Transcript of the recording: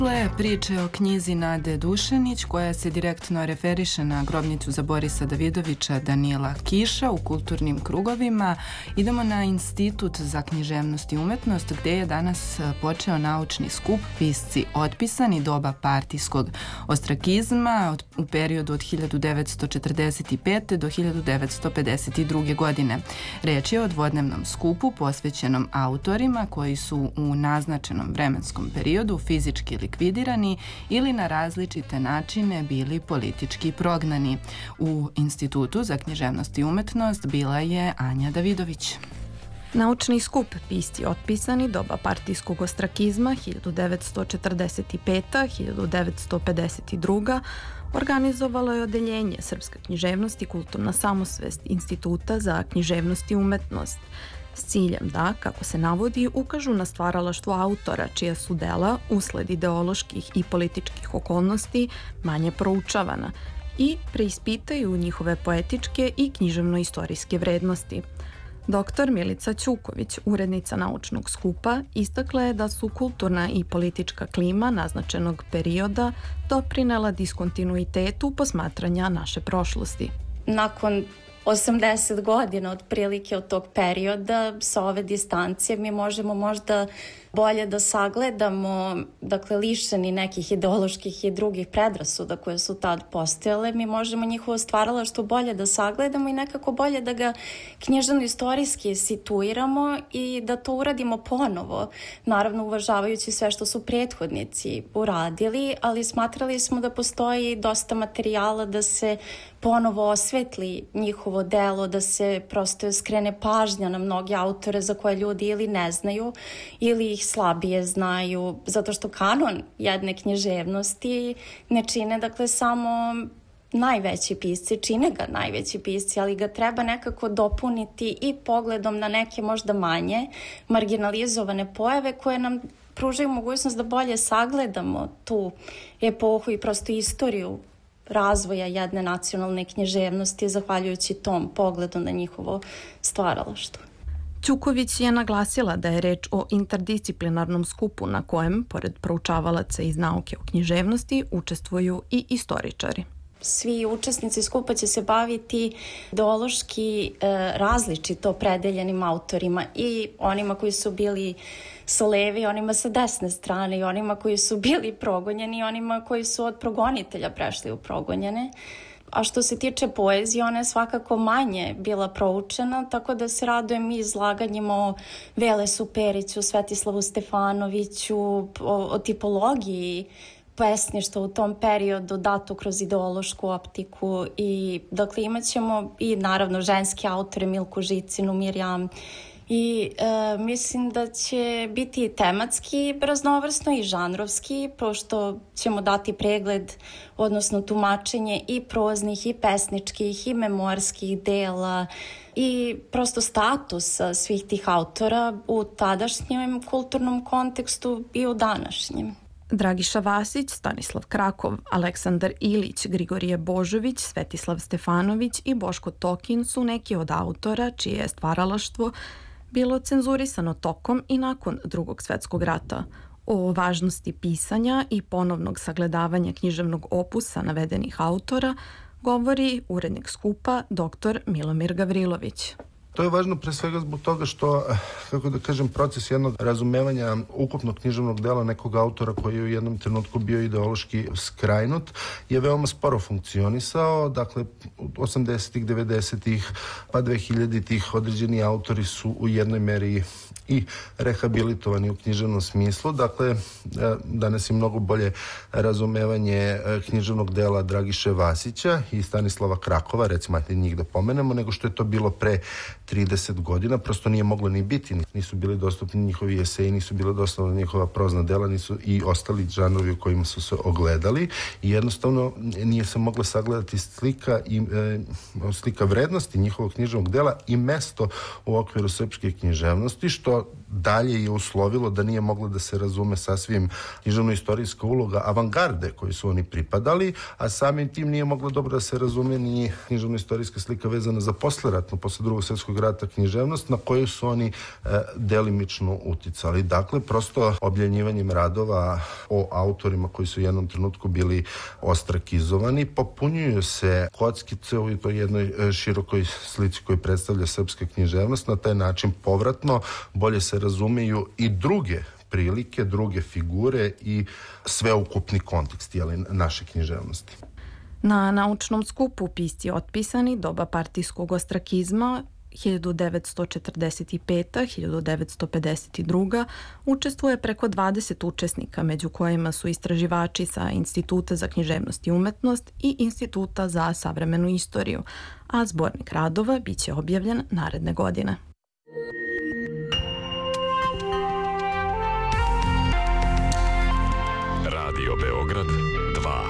Priče o knjizi Nade Dušanić, koja se direktno referiše na grobnicu za Borisa Davidovića Danila Kiša u kulturnim krugovima. Idemo na Institut za književnost i umetnost, gde je danas počeo naučni skup Pisci otpisani, doba partijskog ostrakizma u periodu od 1945. do 1952. godine. Reč je o dvodnevnom skupu posvećenom autorima koji su u naznačenom vremenskom periodu fizički likvidirani ili na različite načine bili politički prognani. U Institutu za književnost i umetnost bila je Anja Davidović. Naučni skup Pisci otpisani, doba partijskog ostrakizma 1945-1952. organizovalo je Odeljenje Srpska književnost i kulturna samosvest Instituta za književnost i umetnost s ciljem da, kako se navodi, ukažu na stvaralaštvo autora čija su dela, usled ideoloških i političkih okolnosti, manje proučavana i preispitaju njihove poetičke i književno-istorijske vrednosti. Dr. Milica Ćuković, urednica naučnog skupa, istakla je da su kulturna i politička klima naznačenog perioda doprinela diskontinuitetu posmatranja naše prošlosti. Nakon 80 godina otprilike od tog perioda, sa ove distancije, mi možemo možda bolje da sagledamo, dakle, lišeni nekih ideoloških i drugih predrasuda koje su tad postojale, mi možemo njihovo stvaralaštvo bolje da sagledamo i nekako bolje da ga književno-istorijski situiramo i da to uradimo ponovo, naravno uvažavajući sve što su prethodnici uradili, ali smatrali smo da postoji dosta materijala da se ponovo osvetli njihovo delo, da se prosto skrene pažnja na mnoge autore za koje ljudi ili ne znaju ili ih slabije znaju, zato što kanon jedne književnosti ne čine, dakle, samo najveći pisci, čine ga najveći pisci, ali ga treba nekako dopuniti i pogledom na neke možda manje marginalizovane pojave koje nam pružaju mogućnost da bolje sagledamo tu epohu i prosto istoriju razvoja jedne nacionalne književnosti zahvaljujući tom pogledu na njihovo stvaralaštvo. Ćuković je naglasila da je reč o interdisciplinarnom skupu na kojem, pored proučavalaca iz nauke o književnosti, učestvuju i istoričari. Svi učesnici skupa će se baviti ideološki različito opredeljenim autorima i onima koji su bili sa leve i onima sa desne strane i onima koji su bili progonjeni i onima koji su od progonitelja prešli u progonjene. A što se tiče poezije, ona je svakako manje bila proučena, tako da se radujem i izlaganjima o Velesu Periću, Svetislavu Stefanoviću, o tipologiji pesništva u tom periodu dato kroz ideološku optiku i dakle imat ćemo i naravno ženske autore Milku Žicinu, Mirjam i mislim da će biti tematski raznovrsno i žanrovski, pošto ćemo dati pregled, odnosno tumačenje i proznih i pesničkih i memoarskih dela i prosto status svih tih autora u tadašnjem kulturnom kontekstu i u današnjem. Dragiša Vasić, Stanislav Krakov, Aleksandar Ilić, Grigorije Božović, Svetislav Stefanović i Boško Tokin su neki od autora čije je stvaralaštvo bilo cenzurisano tokom i nakon Drugog svetskog rata. O važnosti pisanja i ponovnog sagledavanja književnog opusa navedenih autora govori urednik skupa dr. Milomir Gavrilović. To je važno pre svega zbog toga što, kako da kažem, proces jednog razumevanja ukupnog književnog dela nekog autora koji je u jednom trenutku bio ideološki skrajnut je veoma sporo funkcionisao. Dakle, 80-ih, 90-ih pa 2000-ih određeni autori su u jednoj meri i rehabilitovani u književnom smislu. Dakle, danas je mnogo bolje razumevanje književnog dela Dragiše Vasića i Stanislava Krakova, recimo njih da pomenemo, nego što je to bilo pre 30 godina, prosto nije moglo ni biti, nisu bili dostupni njihovi eseji, nisu bile dostupna njihova prozna dela, nisu i ostali žanrovi u kojima su se ogledali i jednostavno nije se mogla sagledati slika vrednosti njihovog književnog dela i mesto u okviru srpske književnosti, što dalje je uslovilo da nije mogla da se razume sasvim književno-istorijska uloga avangarde koju su oni pripadali, a samim tim nije mogla dobro da se razume ni književno-istorijska slika vezana za posleratnu, posle Drugog svjetskog rata književnost na koju su oni delimično uticali. Dakle, prosto objavljivanjem radova o autorima koji su u jednom trenutku bili ostrakizovani, popunjuju se kockice u toj jednoj širokoj slici koju predstavlja srpska književnost. Na taj način povratno bolje se razumeju i druge prilike, druge figure i sveukupni kontekst naše književnosti. Na naučnom skupu Pisci otpisani doba partijskog ostrakizma 1945-1952 učestvuje preko 20 učesnika, među kojima su istraživači sa Instituta za književnost i umetnost i Instituta za savremenu istoriju, a zbornik radova biće objavljen naredne godine.